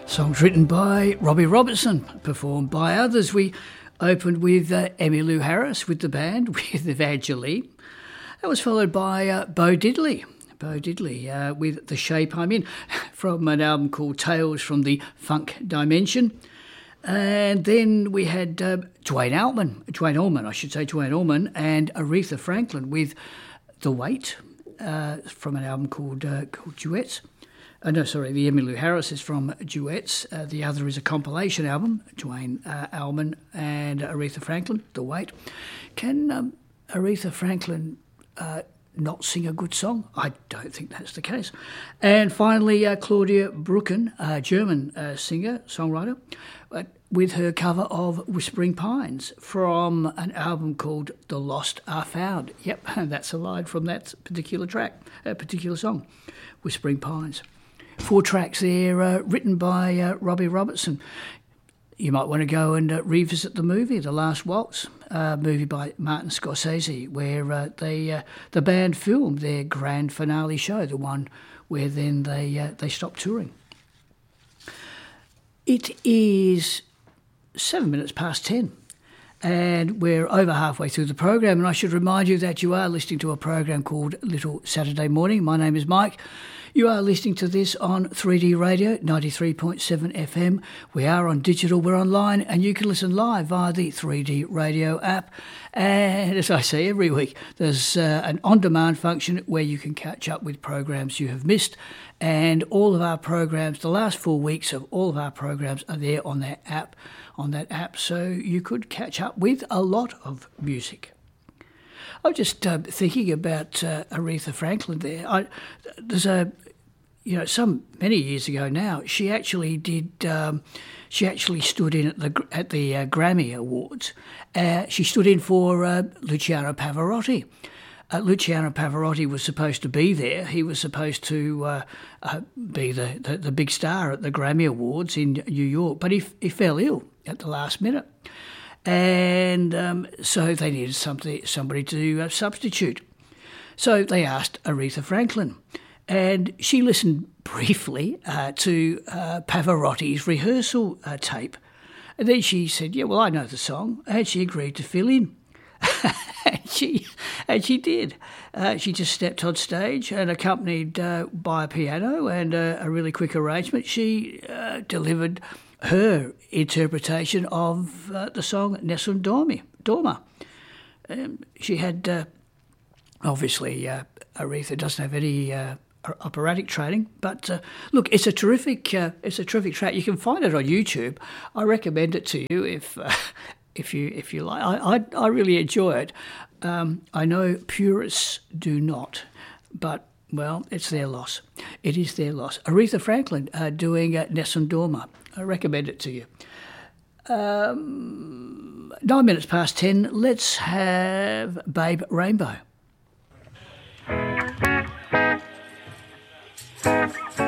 Songs written by Robbie Robertson, performed by others. We opened with Emmylou Harris with the band, with Evangeline. That was followed by Bo Diddley. With The Shape I'm In, from an album called Tales from the Funk Dimension. And then we had Duane Allman, and Aretha Franklin with The Weight, from an album called Duets. The Emmylou Harris is from Duets. The other is a compilation album, Duane Allman and Aretha Franklin, The Weight. Can Aretha Franklin not sing a good song? I don't think that's the case. And finally, Claudia Brücken, a German singer, songwriter, with her cover of Whispering Pines from an album called The Lost Are Found. Yep, that's a line from that particular song, Whispering Pines. 4 tracks there written by Robbie Robertson. You might want to go and revisit the movie, The Last Waltz, movie by Martin Scorsese, where the band filmed their grand finale show, the one where then they stopped touring. It is 7 minutes past 10, and we're over halfway through the program, and I should remind you that you are listening to a program called Little Saturday Morning. My name is Mike. You are listening to this on 3D Radio, 93.7 FM. We are on digital, we're online, and you can listen live via the 3D Radio app. And as I say every week, there's an on-demand function where you can catch up with programs you have missed. And all of our programs, the last 4 weeks of all of our programs are there on that app, so you could catch up with a lot of music. I was just thinking about Aretha Franklin there. Many years ago now, she actually did. She actually stood in at the Grammy Awards. She stood in for Luciano Pavarotti. Luciano Pavarotti was supposed to be there. He was supposed to be the big star at the Grammy Awards in New York, but he fell ill at the last minute. And so they needed somebody to substitute. So they asked Aretha Franklin, and she listened briefly to Pavarotti's rehearsal tape. And then she said, "Yeah, well, I know the song," and she agreed to fill in. and she did. She just stepped on stage and, accompanied by a piano and a really quick arrangement, she delivered her interpretation of the song Nessun Dorma. She had, obviously, Aretha doesn't have any operatic training, but look, it's a terrific track. You can find it on YouTube. I recommend it to you if you like. I really enjoy it. I know purists do not, but well, it's their loss. It is their loss. Aretha Franklin doing Nessun Dorma. I recommend it to you. 9 minutes past 10. Let's have Babe Rainbow.